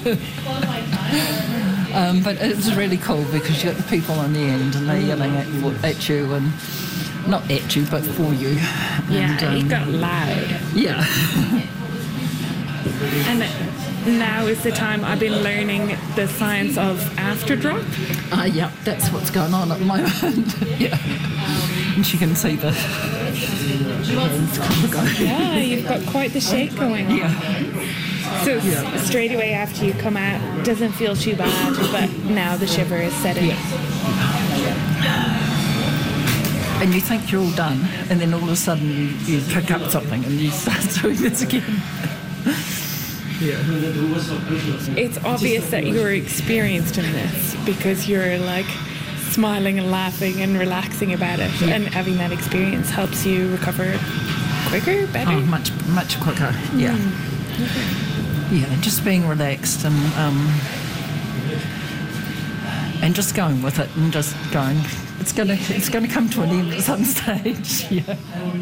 But it's really cool because you've got the people on the end and they're yelling at you and not at you but for you. Yeah, and, it got loud. Yeah. And now is the time I've been learning the science of after drop. Yeah, that's what's going on at the moment. Yeah. And you can see the Yeah, you've got quite the shake going on. Yeah. So straight away after you come out, doesn't feel too bad, but now the shiver is setting. Yeah. And you think you're all done, and then all of a sudden you pick up something and you start doing this again. Yeah. It's obvious that you're experienced in this because you're like smiling and laughing and relaxing about it, and having that experience helps you recover quicker, better? Oh, much quicker, yeah. Okay. Yeah, just being relaxed and just going with it and just going. It's gonna come to an end at some stage. Yeah.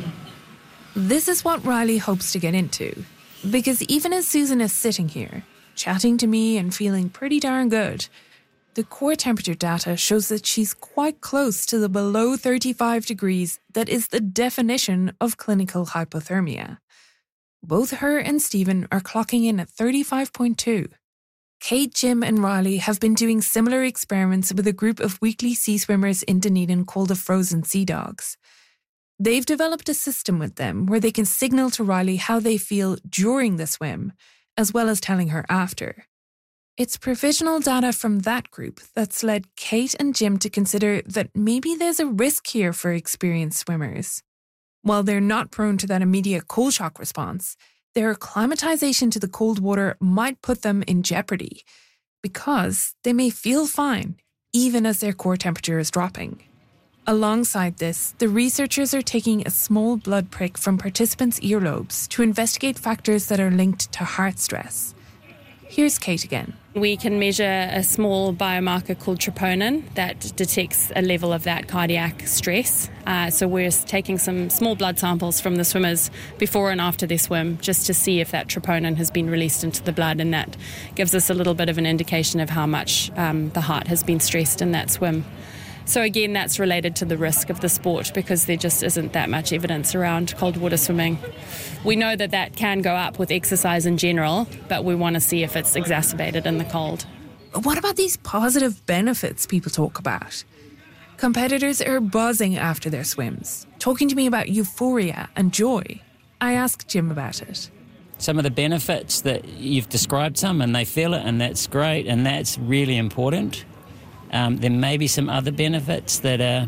This is what Riley hopes to get into, because even as Susan is sitting here, chatting to me and feeling pretty darn good, the core temperature data shows that she's quite close to the below 35 degrees that is the definition of clinical hypothermia. Both her and Stephen are clocking in at 35.2. Kate, Jim and Riley have been doing similar experiments with a group of weekly sea swimmers in Dunedin called the Frozen Sea Dogs. They've developed a system with them where they can signal to Riley how they feel during the swim, as well as telling her after. It's provisional data from that group that's led Kate and Jim to consider that maybe there's a risk here for experienced swimmers. While they're not prone to that immediate cold shock response, their acclimatization to the cold water might put them in jeopardy because they may feel fine even as their core temperature is dropping. Alongside this, the researchers are taking a small blood prick from participants' earlobes to investigate factors that are linked to heart stress. Here's Kate again. We can measure a small biomarker called troponin that detects a level of that cardiac stress. So we're taking some small blood samples from the swimmers before and after their swim just to see if that troponin has been released into the blood, and that gives us a little bit of an indication of how much the heart has been stressed in that swim. So again, that's related to the risk of the sport because there just isn't that much evidence around cold water swimming. We know that that can go up with exercise in general, but we want to see if it's exacerbated in the cold. What about these positive benefits people talk about? Competitors are buzzing after their swims, talking to me about euphoria and joy. I asked Jim about it. Some of the benefits that you've described some, and they feel it, and that's great, and that's really important. There may be some other benefits that are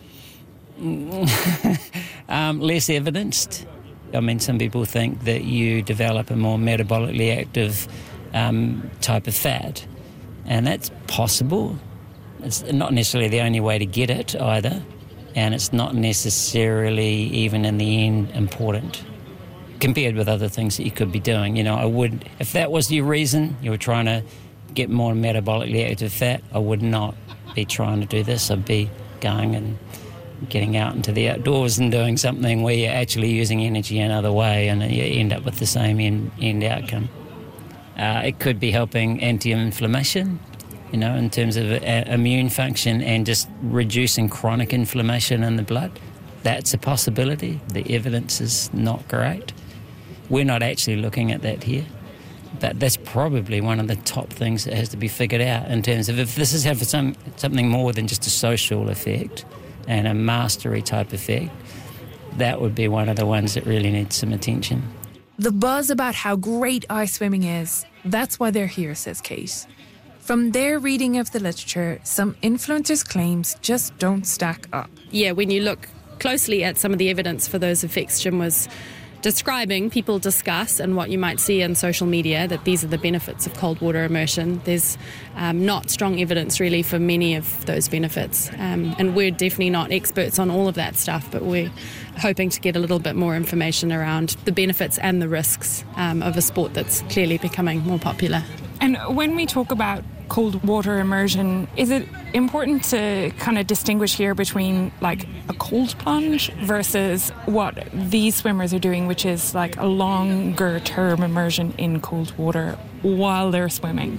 less evidenced. I mean, some people think that you develop a more metabolically active type of fat, and that's possible. It's not necessarily the only way to get it either, and it's not necessarily even in the end important compared with other things that you could be doing. You know, if that was your reason, you were trying to get more metabolically active fat, I would not be trying to do this. I'd be going and getting out into the outdoors and doing something where you're actually using energy another way, and you end up with the same end outcome. It could be helping anti-inflammation, you know, in terms of immune function and just reducing chronic inflammation in the blood. That's a possibility. The evidence is not great. We're not actually looking at that here. But that's probably one of the top things that has to be figured out in terms of if this is having something more than just a social effect and a mastery type effect, that would be one of the ones that really needs some attention. The buzz about how great ice swimming is, that's why they're here, says Kate. From their reading of the literature, some influencers' claims just don't stack up. Yeah, when you look closely at some of the evidence for those effects Jim was describing, people discuss, and what you might see in social media, that these are the benefits of cold water immersion. There's not strong evidence really for many of those benefits, and we're definitely not experts on all of that stuff, but we're hoping to get a little bit more information around the benefits and the risks of a sport that's clearly becoming more popular. And when we talk about cold water immersion, is it important to kind of distinguish here between like a cold plunge versus what these swimmers are doing, which is like a longer term immersion in cold water while they're swimming?